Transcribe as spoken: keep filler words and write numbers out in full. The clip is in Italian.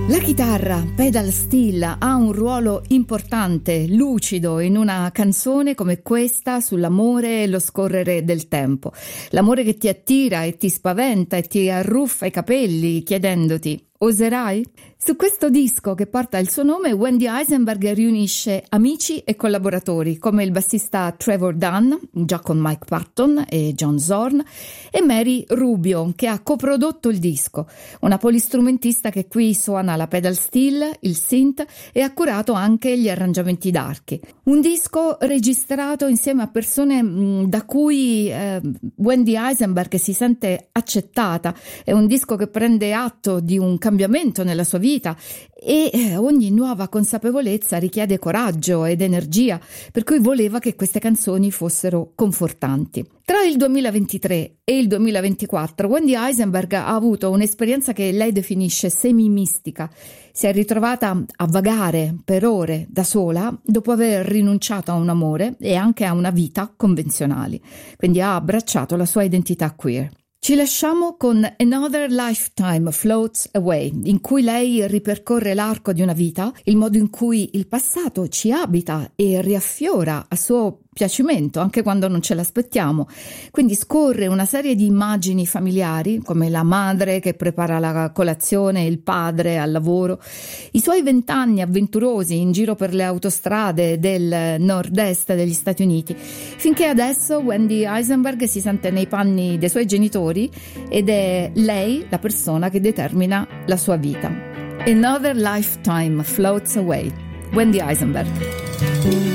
La chitarra, pedal steel, ha un ruolo importante, lucido, in una canzone come questa sull'amore e lo scorrere del tempo. L'amore che ti attira e ti spaventa e ti arruffa i capelli chiedendoti: oserai? Su questo disco che porta il suo nome, Wendy Eisenberg riunisce amici e collaboratori come il bassista Trevor Dunn, già con Mike Patton e John Zorn, e Mary Rubio, che ha coprodotto il disco, una polistrumentista che qui suona la pedal steel, il synth e ha curato anche gli arrangiamenti d'archi. Un disco registrato insieme a persone mh, da cui eh, Wendy Eisenberg si sente accettata. È un disco che prende atto di un cambiamento nella sua vita e ogni nuova consapevolezza richiede coraggio ed energia, per cui voleva che queste canzoni fossero confortanti. Tra il duemilaventitré e il duemilaventiquattro Wendy Eisenberg ha avuto un'esperienza che lei definisce semi-mistica. Si è ritrovata a vagare per ore da sola dopo aver rinunciato a un amore e anche a una vita convenzionali, quindi ha abbracciato la sua identità queer. Ci lasciamo con Another Lifetime Floats Away, in cui lei ripercorre l'arco di una vita, il modo in cui il passato ci abita e riaffiora a suo piacimento anche quando non ce l'aspettiamo. Quindi scorre una serie di immagini familiari, come la madre che prepara la colazione, il padre al lavoro, i suoi vent'anni avventurosi in giro per le autostrade del nord-est degli Stati Uniti, finché adesso Wendy Eisenberg si sente nei panni dei suoi genitori ed è lei la persona che determina la sua vita. Another Lifetime Floats Away, Wendy Eisenberg.